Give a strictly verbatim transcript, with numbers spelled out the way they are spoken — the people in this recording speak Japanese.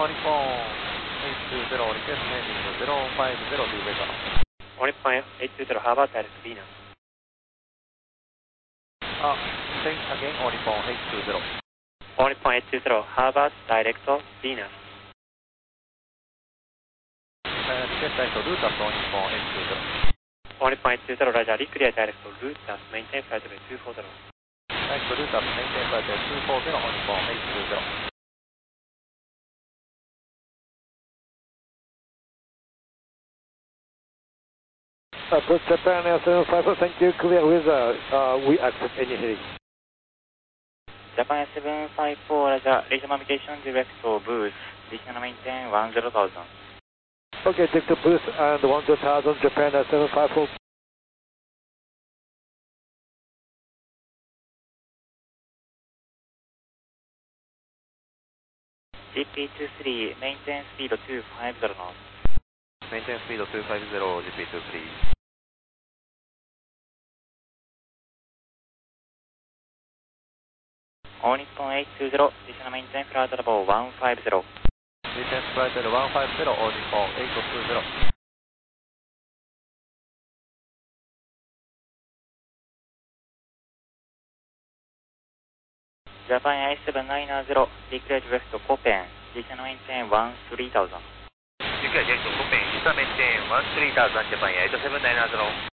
オニポンエイトツーゼロ、リクエストメーティングゼロファイブゼロ、Do better。 オニポンエイトツーゼロ、ハーバーダイレクト、ビーナス。 あ、say again、オニポンエイトツーゼロ。 オニポンエイトツーゼロ、ハーバーダイレクト、ビーナス。 リクエストダイレクト、ルータス、オニポンエイトツーゼロ。 オニポンエイトツーゼロ、ラジャー、リクリアダイレクト、ルータス、メインテンフライトでツーフォーゼロ。 ダイレクト、ルータス、メインテンフライトでツーフォーゼロ、オニポンエイトツーゼロ。 Approach Japan Air seven five four, thank you, clear with uh, uh, we accept any heading. Japan Air seven five four, ラジャー、レジャーナビゲーションディレクト、ブース、ディショナメインテンワンゼロタウザン。 Okay, take the boost and one zero thousand, Japan Air seven five four. ジーピーにじゅうさん、メインテンスピードにひゃくごじゅうノート。 メインテンスピードにひゃくごじゅう、ジーピーにじゅうさん。 オニポンエイトツーゼロ、ディショナメインテンフライトラボいちごゼロ。 メインテンスフライトレベルいちごゼロ、オニポンエイトツーゼロ。 ジャパンエーセブンナインゼロ、ディクレージウエストコペン、ディショナメインテンワンスリータウザン。 ディクレージウエストコペン、ディショナメインテンワンスリータウザン、ジャパンエイトセブンナインゼロ。